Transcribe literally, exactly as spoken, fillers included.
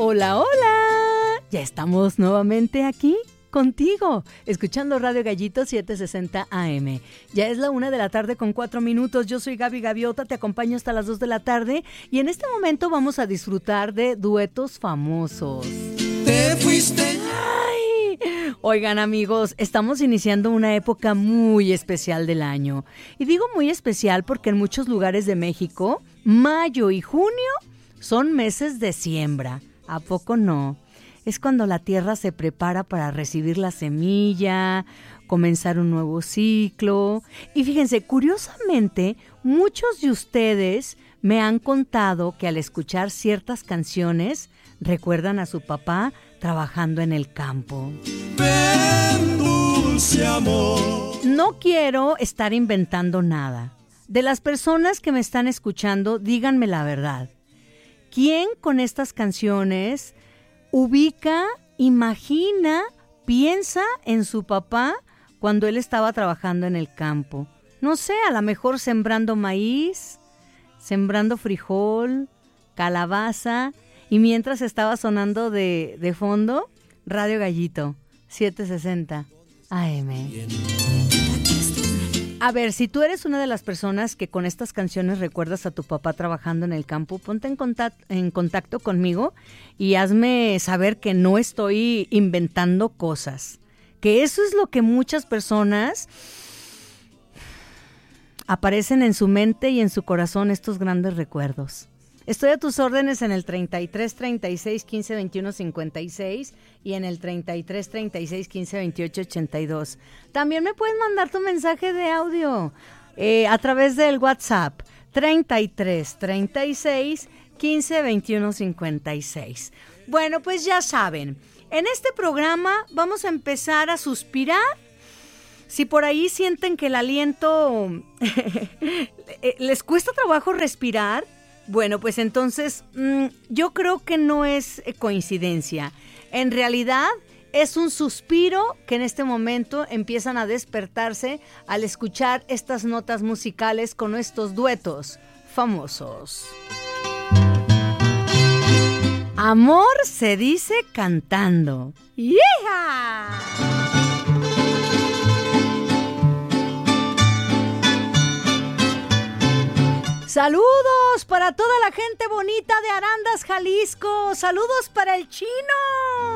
Hola, hola. Ya estamos nuevamente aquí contigo, escuchando Radio Gallito setecientos sesenta A M. Ya es la una de la tarde con cuatro minutos. Yo soy Gaby Gaviota, te acompaño hasta las dos de la tarde y en este momento vamos a disfrutar de duetos famosos. Te fuiste. Ay, oigan amigos, estamos iniciando una época muy especial del año. Y digo muy especial porque en muchos lugares de México, mayo y junio son meses de siembra. ¿A poco no? Es cuando la tierra se prepara para recibir la semilla, comenzar un nuevo ciclo. Y fíjense, curiosamente, muchos de ustedes me han contado que al escuchar ciertas canciones recuerdan a su papá trabajando en el campo. Ven, dulce amor. No quiero estar inventando nada. De las personas que me están escuchando, díganme la verdad. ¿Quién con estas canciones ubica, imagina, piensa en su papá cuando él estaba trabajando en el campo? No sé, a lo mejor sembrando maíz, sembrando frijol, calabaza, y mientras estaba sonando de, de fondo, Radio Gallito, setecientos sesenta A M. A ver, si tú eres una de las personas que con estas canciones recuerdas a tu papá trabajando en el campo, ponte en contacto, en contacto conmigo y hazme saber que no estoy inventando cosas. Que eso es lo que muchas personas aparecen en su mente y en su corazón, estos grandes recuerdos. Estoy a tus órdenes en el treinta y tres, treinta y seis, quince, veintiuno, cincuenta y seis y en el treinta y tres, treinta y seis, quince, veintiocho, ochenta y dos. También me puedes mandar tu mensaje de audio eh, a través del WhatsApp treinta y tres, treinta y seis, quince, veintiuno, cincuenta y seis. Bueno, pues ya saben, en este programa vamos a empezar a suspirar. Si por ahí sienten que el aliento les cuesta trabajo respirar, bueno, pues entonces mmm, yo creo que no es coincidencia. En realidad es un suspiro que en este momento empiezan a despertarse al escuchar estas notas musicales con estos duetos famosos. Amor se dice cantando. ¡Yeeha! Saludos para toda la gente bonita de Arandas, Jalisco. Saludos para el Chino.